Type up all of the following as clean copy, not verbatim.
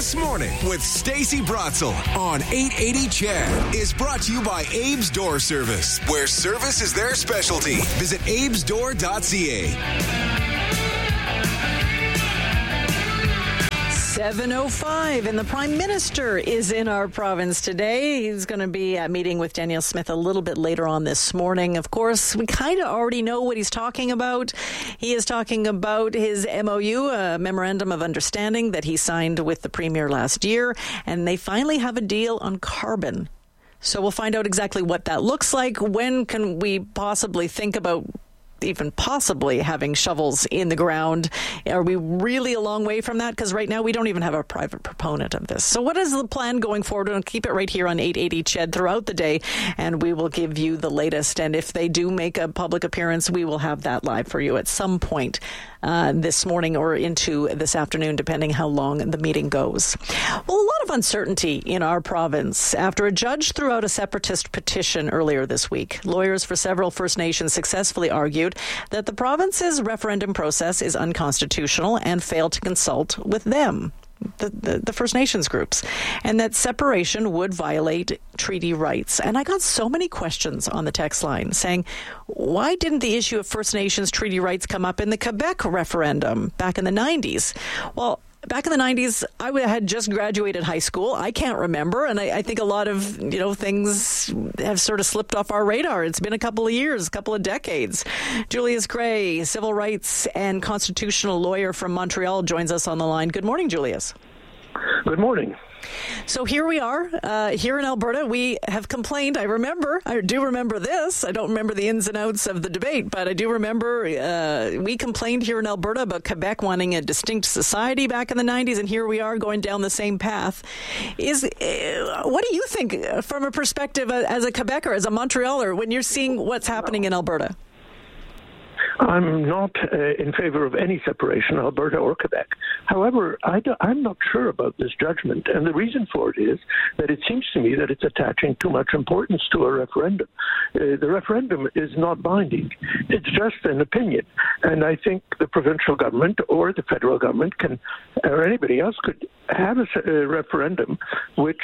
This Morning with Stacey Brotzel on 880 CHED is brought to you by Abe's Door Service, where service is their specialty. Visit abesdoor.ca. 7:05, and the Prime Minister is in our province today. He's going to be meeting with Danielle Smith a little bit later on this morning. Of course, we kind of already know what he's talking about. He is talking about his MOU, a Memorandum of Understanding that he signed with the Premier last year, and they finally have a deal on carbon. So we'll find out exactly what that looks like. When can we possibly think about even possibly having shovels in the ground? Are we really a long way from that? Because right now we don't even have a private proponent of this. So what is the plan going forward? And keep it right here on 880 CHED throughout the day, and we will give you the latest. And if they do make a public appearance, we will have that live for you at some point this morning or into this afternoon, depending how long the meeting goes. Well, a lot of uncertainty in our province after a judge threw out a separatist petition earlier this week. Lawyers for several First Nations successfully argued that the province's referendum process is unconstitutional and failed to consult with them, the First Nations groups, and that separation would violate treaty rights. And I got so many questions on the text line saying, why didn't the issue of First Nations treaty rights come up in the Quebec referendum back in the 90s? Well, back in the 90s, I had just graduated high school. I can't remember, and I think a lot of things have sort of slipped off our radar. It's been a couple of years, a couple of decades. Julius Gray, civil rights and constitutional lawyer from Montreal, joins us on the line. Good morning, Julius. Good morning. So here we are, here in Alberta. We have complained. I do remember this. I don't remember the ins and outs of the debate, but I do remember we complained here in Alberta about Quebec wanting a distinct society back in the 90s, and here we are going down the same path. What do you think from a perspective as a Quebecer, as a Montrealer, when you're seeing what's happening in Alberta? I'm not in favor of any separation, Alberta or Quebec. However, I'm not sure about this judgment, and the reason for it is that it seems to me that it's attaching too much importance to a referendum. The referendum is not binding. It's just an opinion, and I think the provincial government or the federal government or anybody else could have a referendum which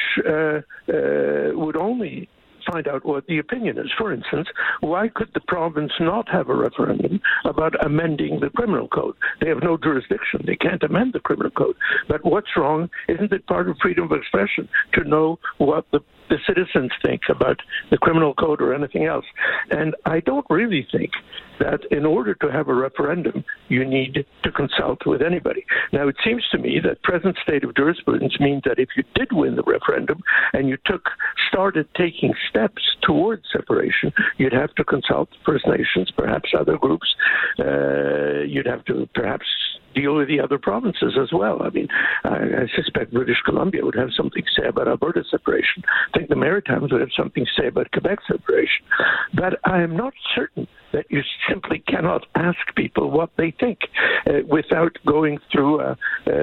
would only find out what the opinion is. For instance, why could the province not have a referendum about amending the criminal code? They have no jurisdiction. They can't amend the criminal code. But what's wrong? Isn't it part of freedom of expression to know what the citizens think about the criminal code or anything else? And I don't really think that in order to have a referendum, you need to consult with anybody. Now, it seems to me that present state of jurisprudence means that if you did win the referendum and you started taking steps towards separation, you'd have to consult First Nations, perhaps other groups. You'd have to perhaps deal with the other provinces as well. I mean, I suspect British Columbia would have something to say about Alberta separation. I think the Maritimes would have something to say about Quebec separation. But I am not certain that you simply cannot ask people what they think without going through a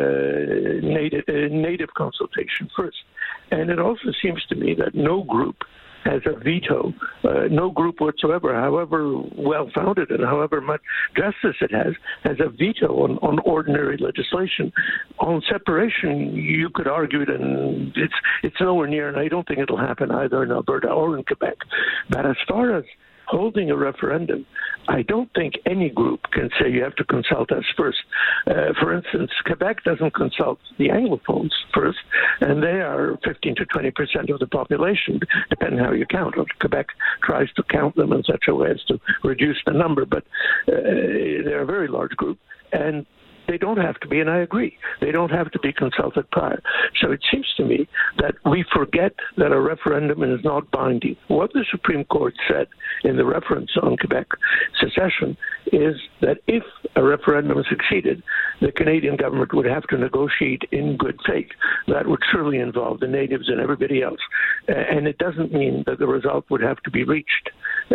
native consultation first. And it also seems to me that no group has a veto, no group whatsoever, however well-founded and however much justice it has a veto on ordinary legislation. On separation, you could argue it, and it's nowhere near, and I don't think it'll happen either in Alberta or in Quebec. But as far as holding a referendum, I don't think any group can say you have to consult us first. For instance, Quebec doesn't consult the Anglophones first, and they are 15 to 20% of the population, depending how you count. Quebec tries to count them in such a way as to reduce the number, but they're a very large group, and they don't have to be, and I agree, they don't have to be consulted prior. So it seems to me that we forget that a referendum is not binding. What the Supreme Court said in the reference on Quebec secession is that if a referendum succeeded, the Canadian government would have to negotiate in good faith. That would surely involve the natives and everybody else. And it doesn't mean that the result would have to be reached.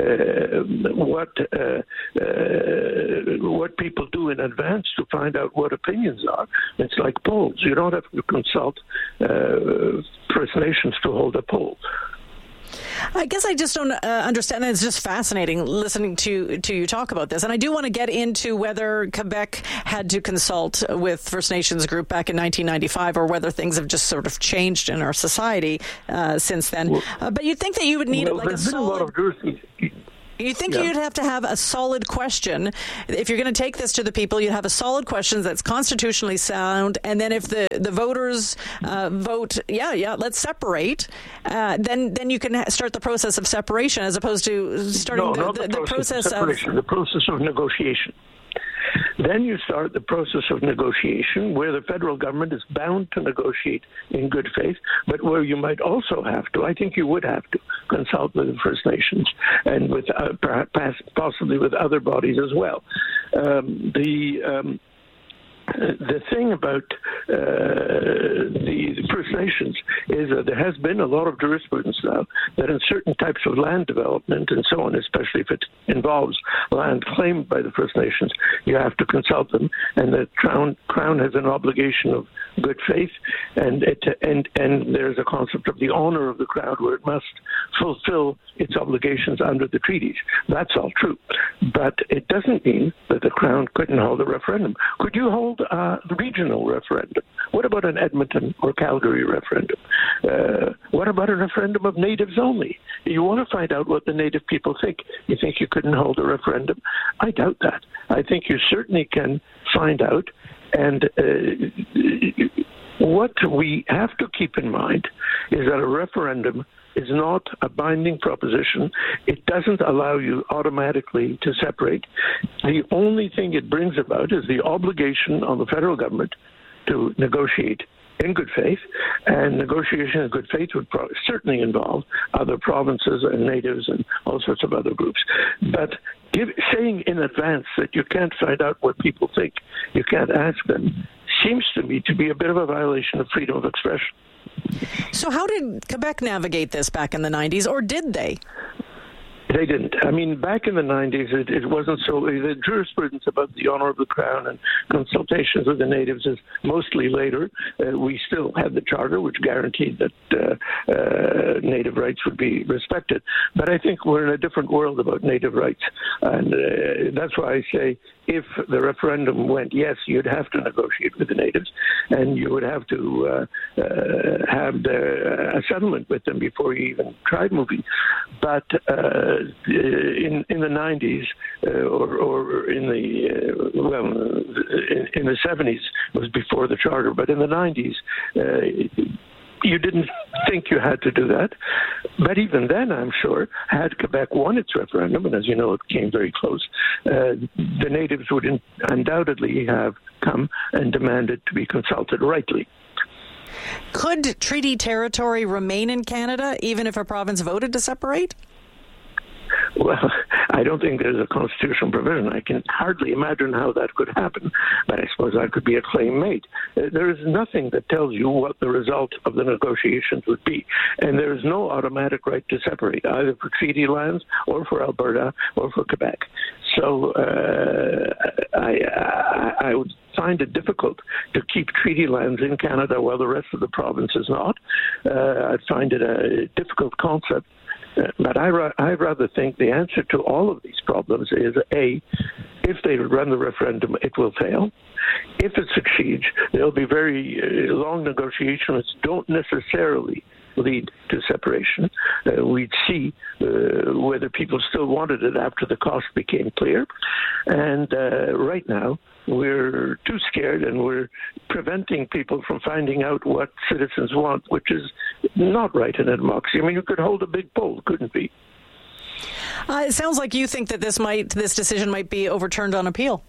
What people do in advance to find out what opinions are, it's like polls. You don't have to consult First Nations to hold a poll. I guess I just don't understand. It's just fascinating listening to you talk about this. And I do want to get into whether Quebec had to consult with First Nations group back in 1995 or whether things have just sort of changed in our society since then. Well, but you'd think that you would need like a solid... You think you'd have to have a solid question. If you're going to take this to the people, you'd have a solid question that's constitutionally sound. And then if the voters vote, let's separate, then you can start the process of separation as opposed to starting the process of separation, the process of negotiation. Then you start the process of negotiation where the federal government is bound to negotiate in good faith, but where you might also have to, I think you would have to, consult with the First Nations and with perhaps possibly with other bodies as well. The thing about the First Nations is that there has been a lot of jurisprudence now that in certain types of land development and so on, especially if it involves land claimed by the First Nations, you have to consult them, and the Crown has an obligation of good faith, and there's a concept of the honor of the Crown where it must fulfill its obligations under the treaties. That's all true, but it doesn't mean that the Crown couldn't hold a referendum. Could you hold a regional referendum? What about an Edmonton or Calgary referendum? What about a referendum of natives only? You want to find out what the native people think. You think you couldn't hold a referendum? I doubt that. I think you certainly can find out. And what we have to keep in mind is that a referendum is not a binding proposition. It doesn't allow you automatically to separate. The only thing it brings about is the obligation on the federal government to negotiate in good faith, and negotiation in good faith would certainly involve other provinces and natives and all sorts of other groups. But saying in advance that you can't find out what people think, you can't ask them, seems to me to be a bit of a violation of freedom of expression. So how did Quebec navigate this back in the 90s, or did they? They didn't. I mean, back in the 90s, it wasn't so. The jurisprudence about the honor of the Crown and consultations with the natives is mostly later. We still had the Charter, which guaranteed that native rights would be respected. But I think we're in a different world about native rights. And that's why I say if the referendum went yes, you'd have to negotiate with the natives, and you would have to have a settlement with them before you even tried moving. But in the 90s or in the 70s, it was before the Charter, but in the 90s, you didn't think you had to do that. But even then, I'm sure, had Quebec won its referendum, and as you know, it came very close, the natives would undoubtedly have come and demanded to be consulted rightly. Could treaty territory remain in Canada even if a province voted to separate? Well, I don't think there's a constitutional provision. I can hardly imagine how that could happen, but I suppose that could be a claim made. There is nothing that tells you what the result of the negotiations would be, and there is no automatic right to separate, either for treaty lands or for Alberta or for Quebec. So I would find it difficult to keep treaty lands in Canada while the rest of the province is not. I'd find it a difficult concept. But I rather think the answer to all of these problems is, A, if they run the referendum, it will fail. If it succeeds, there'll be very long negotiations that don't necessarily lead to separation. We'd see whether people still wanted it after the cost became clear. And right now, we're too scared, and we're preventing people from finding out what citizens want, which is not right in a democracy. I mean, you could hold a big poll, couldn't we? It sounds like you think that this decision might be overturned on appeal.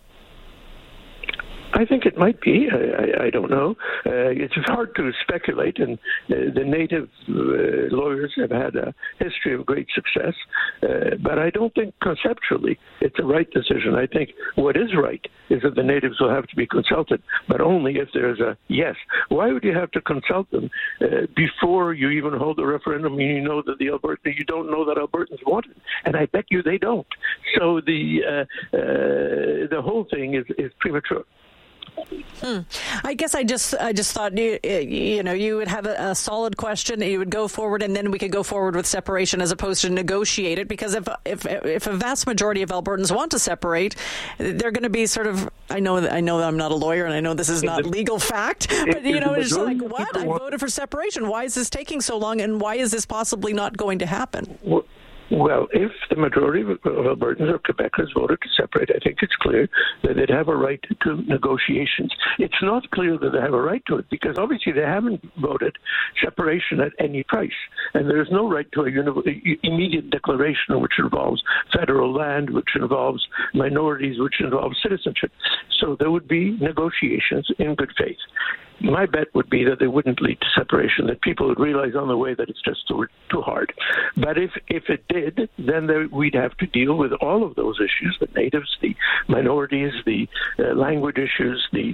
I think it might be. I don't know. It's hard to speculate, and the native lawyers have had a history of great success, but I don't think conceptually it's a right decision. I think what is right is that the natives will have to be consulted, but only if there's a yes. Why would you have to consult them before you even hold a referendum and you know that you don't know that Albertans want it? And I bet you they don't. So the whole thing is premature. I guess I just thought you would have a solid question, you would go forward, and then we could go forward with separation as opposed to negotiate it. Because if a vast majority of Albertans want to separate, they're going to be sort of. I know that I'm not a lawyer, and I know this is not legal fact, but it's just like, what? I voted for separation. Why is this taking so long, and why is this possibly not going to happen? Well, if the majority of Albertans or Quebecers voted to separate, I think it's clear that they'd have a right to negotiations. It's not clear that they have a right to it because obviously they haven't voted separation at any price. And there's no right to an immediate declaration which involves federal land, which involves minorities, which involves citizenship. So there would be negotiations in good faith. My bet would be that they wouldn't lead to separation, that people would realize on the way that it's just too hard. But if it did, then we'd have to deal with all of those issues, the natives, the minorities, the language issues, the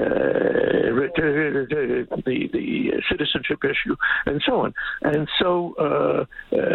citizenship issue, and so on. And so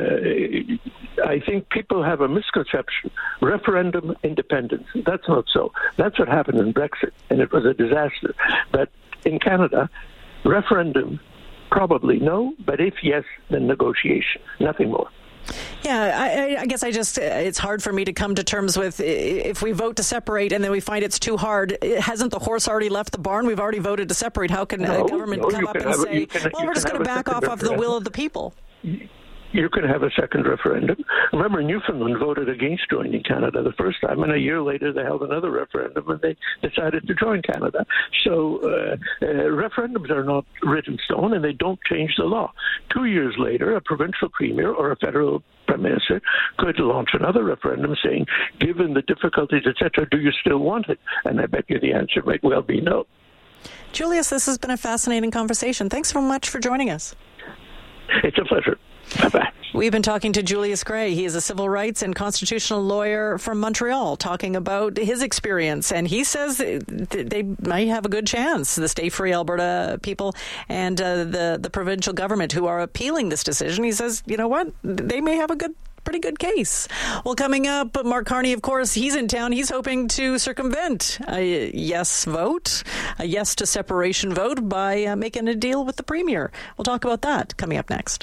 I think people have a misconception. Referendum independence, that's not so. That's what happened in Brexit, and it was a disaster. But in Canada, referendum, probably no, but if yes, then negotiation, nothing more. Yeah, I guess it's hard for me to come to terms with if we vote to separate and then we find it's too hard. Hasn't the horse already left the barn? We've already voted to separate. How can a government come up and say, well, we're just going to back off the will of the people? You can have a second referendum. Remember, Newfoundland voted against joining Canada the first time, and a year later they held another referendum and they decided to join Canada. So referendums are not written in stone, and they don't change the law. 2 years later, a provincial premier or a federal prime minister could launch another referendum saying, given the difficulties, etc., do you still want it? And I bet you the answer might well be no. Julius, this has been a fascinating conversation. Thanks so much for joining us. It's a pleasure. Bye-bye. We've been talking to Julius Gray. He is a civil rights and constitutional lawyer from Montreal, talking about his experience. And he says they might have a good chance, the Stay Free Alberta people and the provincial government who are appealing this decision. He says, you know what, they may have a pretty good case. Well, coming up, Mark Carney, of course, he's in town. He's hoping to circumvent a yes vote, a yes to separation vote by making a deal with the Premier. We'll talk about that coming up next.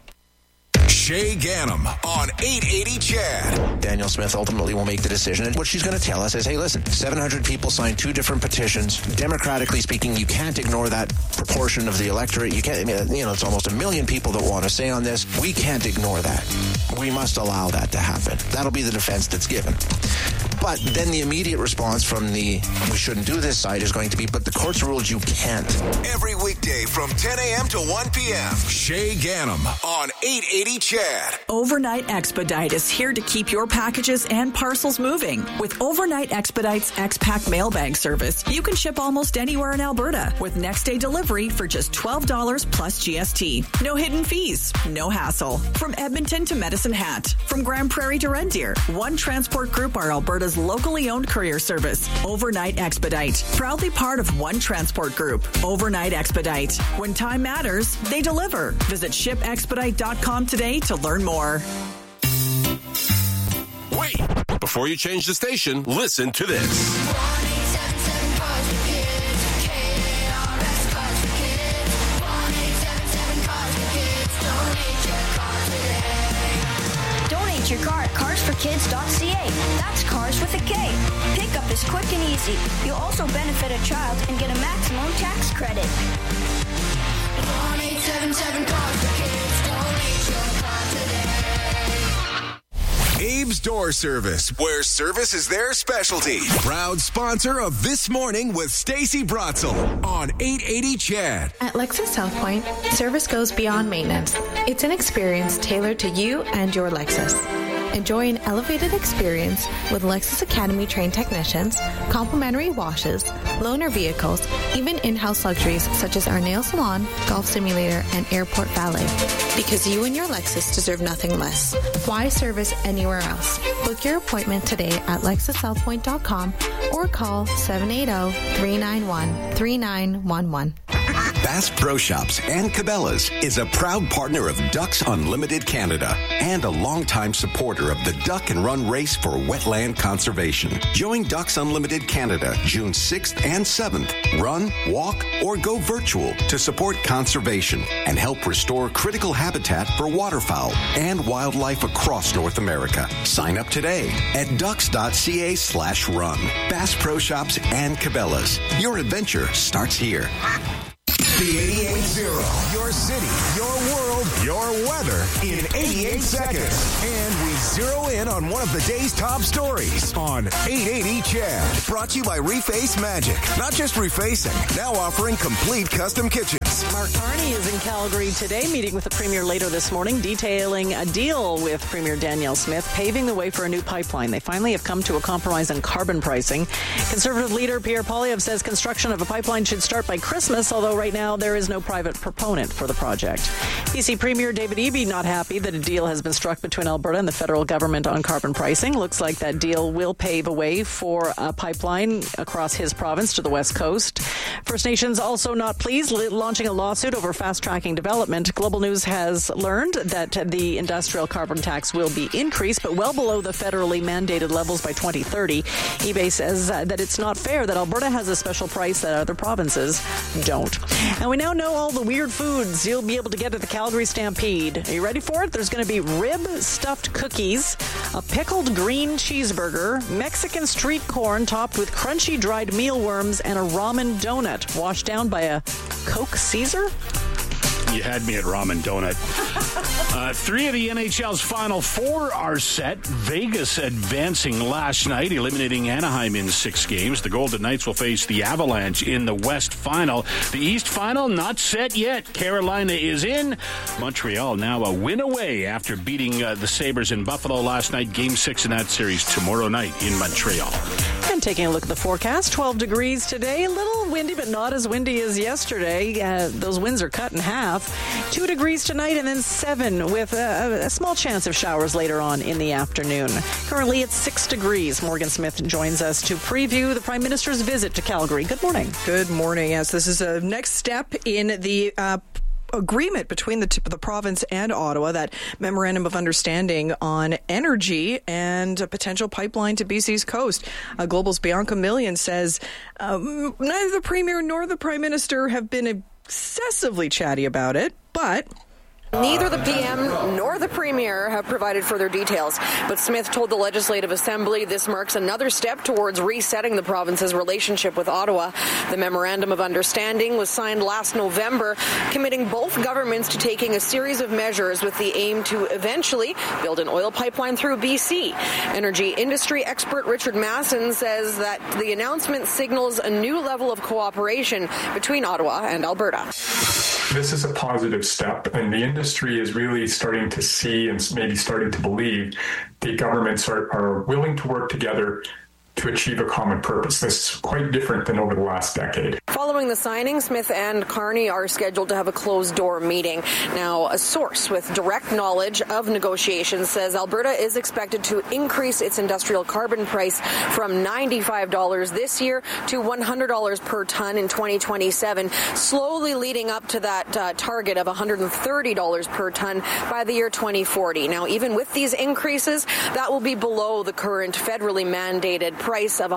Shay Ganem on 880 CHED. Danielle Smith ultimately will make the decision. And what she's going to tell us is, hey, listen, 700 people signed 2 different petitions. Democratically speaking, you can't ignore that proportion of the electorate. You can't, it's almost 1 million people that want to say on this. We can't ignore that. We must allow that to happen. That'll be the defense that's given. But then the immediate response from the we shouldn't do this side is going to be, but the court's ruled you can't. Every weekday from 10 a.m. to 1 p.m. Shay Ganem on 880 CHED. Overnight Expedite is here to keep your packages and parcels moving. With Overnight Expedite's X-Pack mailbag service, you can ship almost anywhere in Alberta with next-day delivery for just $12 plus GST. No hidden fees, no hassle. From Edmonton to Medicine Hat, from Grand Prairie to Red Deer, One Transport Group are Alberta's locally owned courier service. Overnight Expedite, proudly part of One Transport Group. Overnight Expedite. When time matters, they deliver. Visit shipexpedite.com today to learn more. Wait! Before you change the station, listen to this. Donate your car at carsforkids.ca. That's cars with a K. Pickup is quick and easy. You'll also benefit a child and get a maximum tax credit. 1-877 Cars for Kids. Donate your car today. Abe's Door Service, where service is their specialty. Proud sponsor of This Morning with Stacey Bratzel on 880 CHED. At Lexus South Point, service goes beyond maintenance. It's an experience tailored to you and your Lexus. Enjoy an elevated experience with Lexus Academy trained technicians, complimentary washes, loaner vehicles, even in-house luxuries such as our nail salon, golf simulator, and airport valet. Because you and your Lexus deserve nothing less. Why service anywhere else? Book your appointment today at LexusSouthPoint.com or call 780-391-3911. Bass Pro Shops and Cabela's is a proud partner of Ducks Unlimited Canada and a longtime supporter of the Duck and Run Race for Wetland Conservation. Join Ducks Unlimited Canada June 6th and 7th. Run, walk, or go virtual to support conservation and help restore critical habitat for waterfowl and wildlife across North America. Sign up today at ducks.ca/run. Bass Pro Shops and Cabela's. Your adventure starts here. The 88.0. Your city, your world, your weather in 88 seconds. And we zero in on one of the day's top stories on 880 Chad. Brought to you by Reface Magic. Not just refacing, now offering complete custom kitchens. Mark Carney is in Calgary today, meeting with the Premier later this morning, detailing a deal with Premier Danielle Smith, paving the way for a new pipeline. They finally have come to a compromise on carbon pricing. Conservative leader Pierre Poilievre says construction of a pipeline should start by Christmas, although right now there is no private proponent for the project. BC Premier David Eby not happy that a deal has been struck between Alberta and the federal government on carbon pricing. Looks like that deal will pave a way for a pipeline across his province to the west coast. First Nations also not pleased, launching a lawsuit over fast-tracking development. Global News has learned that the industrial carbon tax will be increased, but well below the federally mandated levels by 2030. eBay says that it's not fair that Alberta has a special price that other provinces don't. And we now know all the weird foods you'll be able to get at the Calgary Stampede. Are you ready for it? There's going to be rib-stuffed cookies, a pickled green cheeseburger, Mexican street corn topped with crunchy dried mealworms, and a ramen donut washed down by a Coke Caesar? You had me at ramen donut. 3 of the NHL's Final Four are set. Vegas advancing last night, eliminating Anaheim in 6 games. The Golden Knights will face the Avalanche in the West Final. The East Final not set yet. Carolina is in. Montreal now a win away after beating the Sabres in Buffalo last night. Game 6 in that series tomorrow night in Montreal. And taking a look at the forecast, 12 degrees today. A little windy, but not as windy as yesterday. Those winds are cut in half. 2 degrees tonight and then 7 with a small chance of showers later on in the afternoon. Currently it's 6 degrees. Morgan Smith joins us to preview the Prime Minister's visit to Calgary. Good morning. Good morning. Yes, this is a next step in the agreement between the province and Ottawa, that memorandum of understanding on energy and a potential pipeline to BC's coast. Global's Bianca Millian says neither the Premier nor the Prime Minister have been excessively chatty about it, but neither the PM nor the Premier have provided further details, but Smith told the Legislative Assembly this marks another step towards resetting the province's relationship with Ottawa. The Memorandum of Understanding was signed last November, committing both governments to taking a series of measures with the aim to eventually build an oil pipeline through BC. Energy industry expert Richard Masson says that the announcement signals a new level of cooperation between Ottawa and Alberta. This is a positive step, and the industry is really starting to see and maybe starting to believe the governments are willing to work together to achieve a common purpose. This is quite different than over the last decade. Following the signing, Smith and Carney are scheduled to have a closed-door meeting. Now, a source with direct knowledge of negotiations says Alberta is expected to increase its industrial carbon price from $95 this year to $100 per ton in 2027, slowly leading up to that target of $130 per ton by the year 2040. Now, even with these increases, that will be below the current federally mandated price of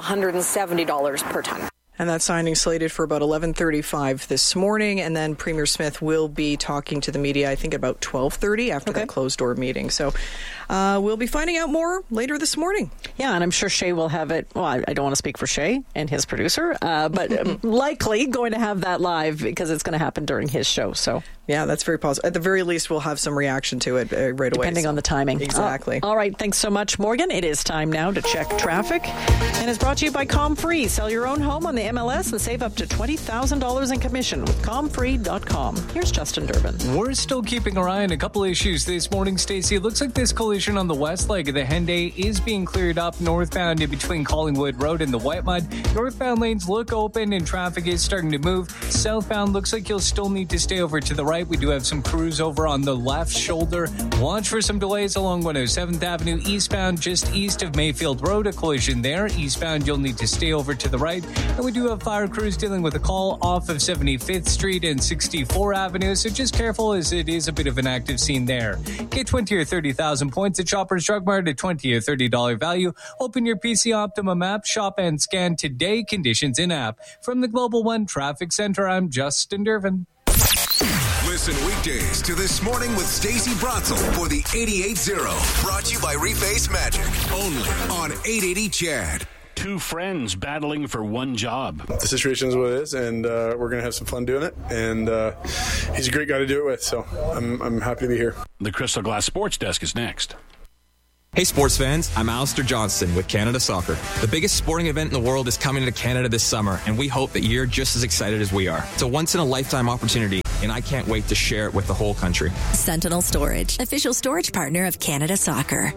$170 per ton. And that signing slated for about 11:35 this morning, and then Premier Smith will be talking to the media, I think, about 12:30 after that closed-door meeting. So we'll be finding out more later this morning. Yeah, and I'm sure Shay will have it. Well, I don't want to speak for Shay and his producer, but likely going to have that live because it's going to happen during his show. So yeah, that's very positive. At the very least, we'll have some reaction to it right away. Depending on the timing. Exactly. All right, thanks so much, Morgan. It is time now to check traffic. And it's brought to you by ComFree. Sell your own home on the MLS and save up to $20,000 in commission with ComFree.com. Here's Justin Durbin. We're still keeping our eye on a couple issues this morning, Stacey. It looks like this collision on the west leg of the Henday is being cleared up northbound in between Collingwood Road and the White Mud. Northbound lanes look open and traffic is starting to move. Southbound looks like you'll still need to stay over to the right. We do have some crews over on the left shoulder. Watch for some delays along 107th Avenue eastbound, just east of Mayfield Road. A collision there. Eastbound, you'll need to stay over to the right. And we do do have fire crews dealing with a call off of 75th Street and 64 Avenue, so just careful as it is a bit of an active scene there. Get 20 or 30,000 points at Shoppers Drug Mart at $20 or $30 value. Open your PC Optimum app, shop and scan today. Conditions in-app. From the Global One Traffic Center, I'm Justin Dervin. Listen weekdays to This Morning with Stacey Brotzel for the 88.0. Brought to you by Reface Magic. Only on 880 CHAD. Two friends battling for one job. The situation is what it is, and we're going to have some fun doing it. And he's a great guy to do it with, so I'm happy to be here. The Crystal Glass Sports Desk is next. Hey sports fans, I'm Alistair Johnston with Canada Soccer. The biggest sporting event in the world is coming to Canada this summer, and we hope that you're just as excited as we are. It's a once-in-a-lifetime opportunity, and I can't wait to share it with the whole country. Sentinel Storage, official storage partner of Canada Soccer.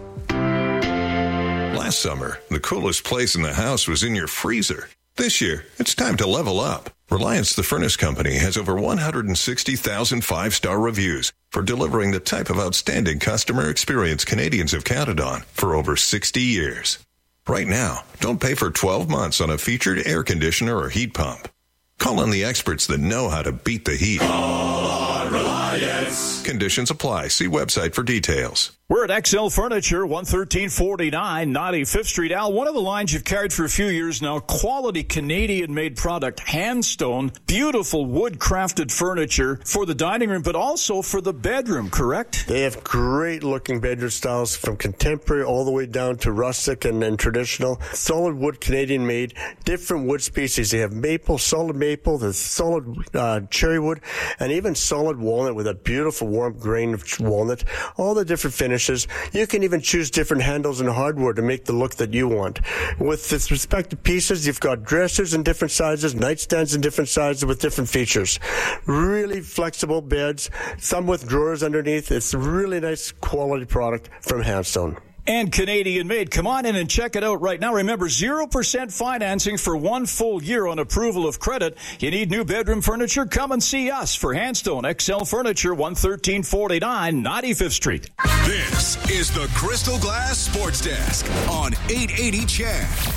Last summer, the coolest place in the house was in your freezer. This year, it's time to level up. Reliance the Furnace Company has over 160,000 five-star reviews for delivering the type of outstanding customer experience Canadians have counted on for over 60 years. Right now, don't pay for 12 months on a featured air conditioner or heat pump. Call on the experts that know how to beat the heat. Call on Reliance. Conditions apply. See website for details. We're at XL Furniture, 11349 95th Street. Al, one of the lines you've carried for a few years now, quality Canadian-made product, Handstone, beautiful wood-crafted furniture for the dining room, but also for the bedroom, correct? They have great-looking bedroom styles from contemporary all the way down to rustic and traditional. Solid wood, Canadian-made, different wood species. They have maple, solid maple, the solid cherry wood, and even solid walnut with a beautiful warm grain of walnut. All the different finishes. You can even choose different handles and hardware to make the look that you want. With the respective pieces, you've got dressers in different sizes, nightstands in different sizes with different features. Really flexible beds, some with drawers underneath. It's a really nice quality product from Handstone. And Canadian-made. Come on in and check it out right now. Remember, 0% financing for 1 full year on approval of credit. You need new bedroom furniture? Come and see us for Handstone XL Furniture, 11349 95th Street. This is the Crystal Glass Sports Desk on 880 CHAD.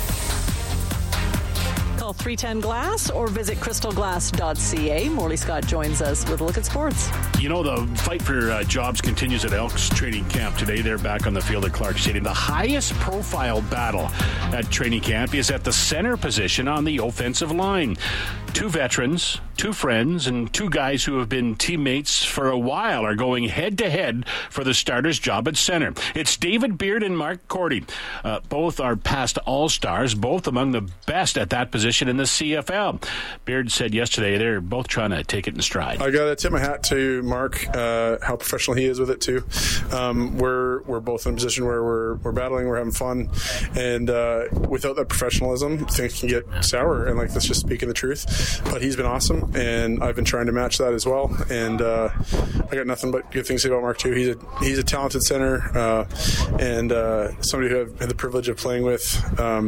Call 310-GLASS or visit crystalglass.ca. Morley Scott joins us with a look at sports. You know, the fight for jobs continues at Elks training camp today. They're back on the field at Clark Stadium. The highest profile battle at training camp is at the center position on the offensive line. Two veterans, two friends, and two guys who have been teammates for a while are going head-to-head for the starter's job at center. It's David Beard and Mark Cordy. Both are past All-Stars, both among the best at that position in the CFL. Beard said yesterday they're both trying to take it in stride. I got to tip my hat to Mark, how professional he is with it too. We're both in a position where we're battling, we're having fun, and without that professionalism, things can get sour. And that's just speaking the truth. But he's been awesome, and I've been trying to match that as well. And I got nothing but good things to say about Mark too. He's a talented center, and somebody who I've had the privilege of playing with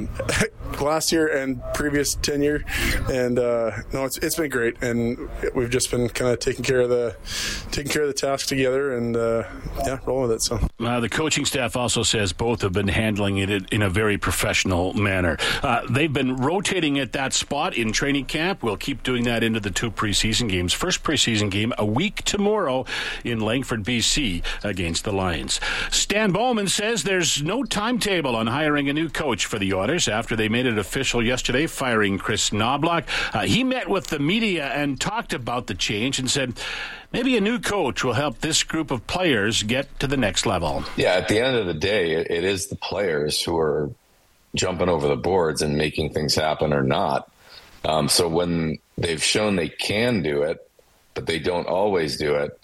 last year and previous tenure. And no, it's been great, and we've just been kind of taking care of the task together, and rolling with it. So the coaching staff also says both have been handling it in a very professional manner. They've been rotating at that spot in training camp. We'll keep doing that into the two preseason games. First preseason game a week tomorrow in Langford, BC against the Lions. Stan Bowman says there's no timetable on hiring a new coach for the Oilers after they made it official yesterday, firing Chris Knobloch. He met with the media and talked about the change and said maybe a new coach will help this group of players get to the next level. Yeah, at the end of the day, it is the players who are jumping over the boards and making things happen or not. So when they've shown they can do it, but they don't always do it,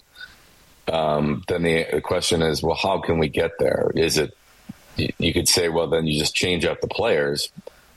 then the question is, well, how can we get there? Is it, you could say, well, then you just change up the players.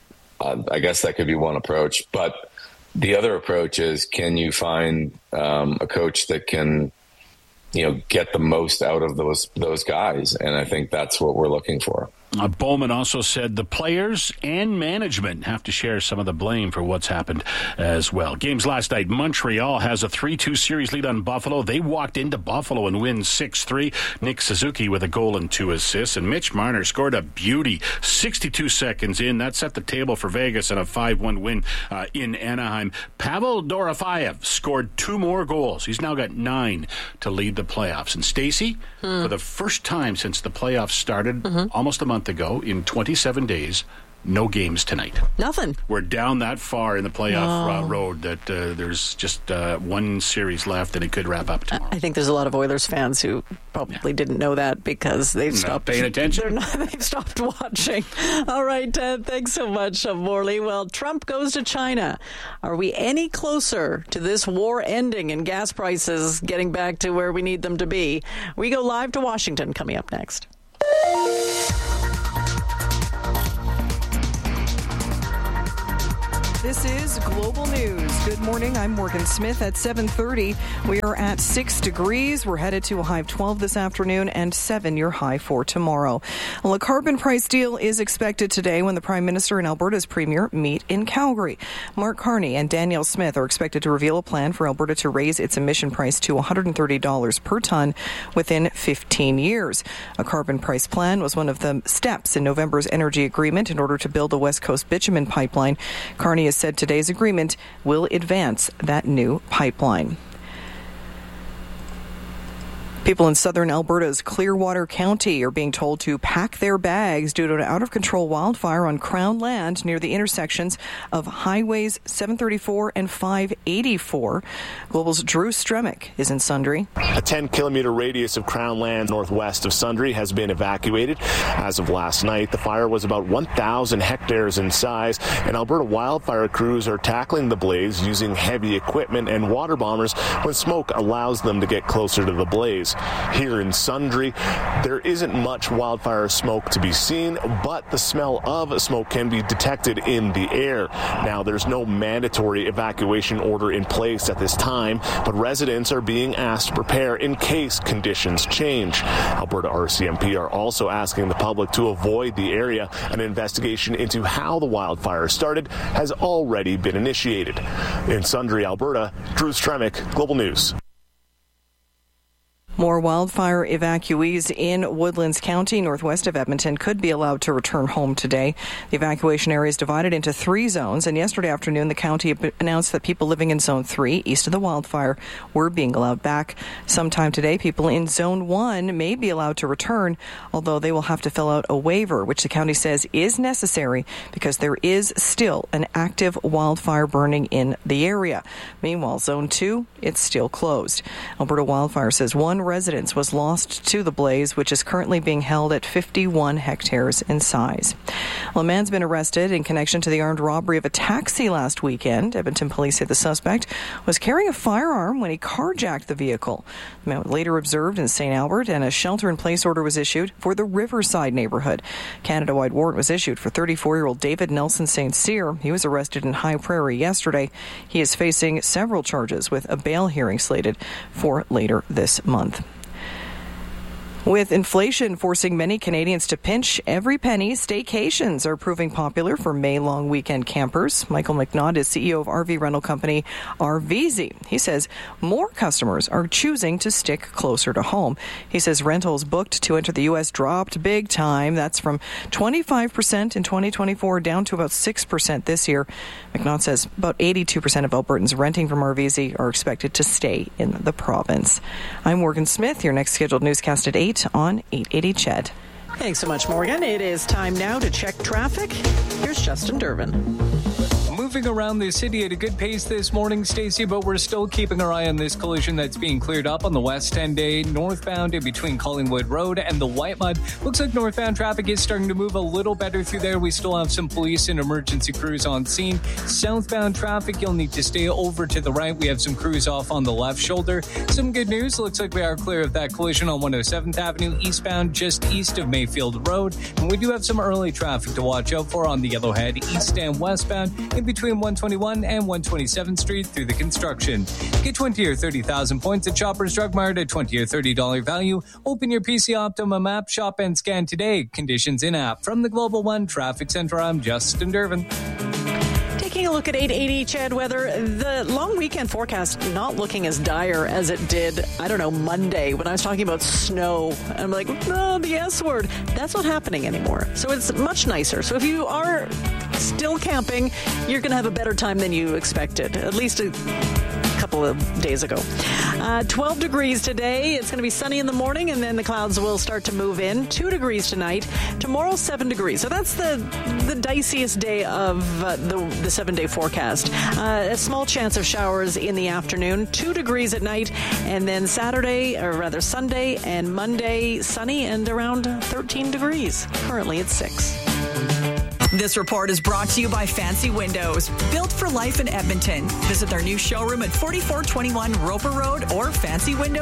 I guess that could be one approach. But the other approach is, can you find a coach that can, get the most out of those guys? And I think that's what we're looking for. Bowman also said the players and management have to share some of the blame for what's happened as well. Games last night. Montreal has a 3-2 series lead on Buffalo. They walked into Buffalo and win 6-3. Nick Suzuki with a goal and 2 assists. And Mitch Marner scored a beauty 62 seconds in. That set the table for Vegas and a 5-1 win in Anaheim. Pavel Dorofeyev scored 2 more goals. He's now got 9 to lead the playoffs. And Stacey, for the first time since the playoffs started almost a month ago, in 27 days, no games tonight. Nothing. We're down that far in the playoff road that there's just one series left and it could wrap up tomorrow. I think there's a lot of Oilers fans who probably didn't know that because they've stopped paying attention. They've stopped watching. All right, thanks so much, Morley. Well, Trump goes to China. Are we any closer to this war ending and gas prices getting back to where we need them to be? We go live to Washington coming up next. This is Global News. Good morning. I'm Morgan Smith. At 7:30, we are at 6 degrees. We're headed to a high of 12 this afternoon and 7 your high for tomorrow. Well, a carbon price deal is expected today when the Prime Minister and Alberta's Premier meet in Calgary. Mark Carney and Danielle Smith are expected to reveal a plan for Alberta to raise its emission price to $130 per tonne within 15 years. A carbon price plan was one of the steps in November's energy agreement in order to build the West Coast bitumen pipeline. Carney has said today's agreement will advance that new pipeline. People in southern Alberta's Clearwater County are being told to pack their bags due to an out-of-control wildfire on Crown land near the intersections of Highways 734 and 584. Global's Drew Stremick is in Sundre. A 10-kilometer radius of Crown land northwest of Sundre has been evacuated. As of last night, the fire was about 1,000 hectares in size, and Alberta wildfire crews are tackling the blaze using heavy equipment and water bombers when smoke allows them to get closer to the blaze. Here in Sundre, there isn't much wildfire smoke to be seen, but the smell of smoke can be detected in the air. Now, there's no mandatory evacuation order in place at this time, but residents are being asked to prepare in case conditions change. Alberta RCMP are also asking the public to avoid the area. An investigation into how the wildfire started has already been initiated. In Sundre, Alberta, Drew Stremick, Global News. More wildfire evacuees in Woodlands County, northwest of Edmonton, could be allowed to return home today. The evacuation area is divided into 3 zones, and yesterday afternoon the county announced that people living in Zone 3, east of the wildfire, were being allowed back. Sometime today, people in Zone 1 may be allowed to return, although they will have to fill out a waiver, which the county says is necessary because there is still an active wildfire burning in the area. Meanwhile, Zone 2, it's still closed. Alberta Wildfire says one residence was lost to the blaze, which is currently being held at 51 hectares in size. Well, a man's been arrested in connection to the armed robbery of a taxi last weekend. Edmonton police say the suspect was carrying a firearm when he carjacked the vehicle. The man was later observed in St. Albert, and a shelter-in-place order was issued for the Riverside neighborhood. Canada-wide warrant was issued for 34-year-old David Nelson St. Cyr. He was arrested in High Prairie yesterday. He is facing several charges with a bail hearing slated for later this month. With inflation forcing many Canadians to pinch every penny, staycations are proving popular for May-long weekend campers. Michael McNaught is CEO of RV rental company RVZ. He says more customers are choosing to stick closer to home. He says rentals booked to enter the U.S. dropped big time. That's from 25% in 2024 down to about 6% this year. McNaught says about 82% of Albertans renting from RVZ are expected to stay in the province. I'm Morgan Smith. Your next scheduled newscast at 8 on 880 CHED. Thanks so much, Morgan. It is time now to check traffic. Here's Justin Durbin. Moving around the city at a good pace this morning, Stacey, but we're still keeping our eye on this collision that's being cleared up on the West End A, northbound in between Collingwood Road and the Whitemud. Looks like northbound traffic is starting to move a little better through there. We still have some police and emergency crews on scene. Southbound traffic, you'll need to stay over to the right. We have some crews off on the left shoulder. Some good news. Looks like we are clear of that collision on 107th Avenue eastbound, just east of Mayfield Road. And we do have some early traffic to watch out for on the Yellowhead east and westbound in between between 121 and 127th Street through the construction. Get 20 or 30,000 points at Shoppers Drug Mart at $20 or $30 value. Open your PC Optimum app, shop and scan today. Conditions in app. From the Global One Traffic Center, I'm Justin Durbin. Taking a look at 880 CHED weather, the long weekend forecast not looking as dire as it did, Monday when I was talking about snow. I'm like, no, the S word. That's not happening anymore. So it's much nicer. So if you are still camping, you're going to have a better time than you expected, at least a couple of days ago. 12 degrees today. It's going to be sunny in the morning, and then the clouds will start to move in. 2 degrees tonight. Tomorrow, 7 degrees. So that's the diciest day of the 7-day forecast. A small chance of showers in the afternoon. 2 degrees at night, and then Sunday and Monday, sunny and around 13 degrees. Currently, it's 6. This report is brought to you by Fancy Windows, built for life in Edmonton. Visit their new showroom at 4421 Roper Road or Fancy Windows.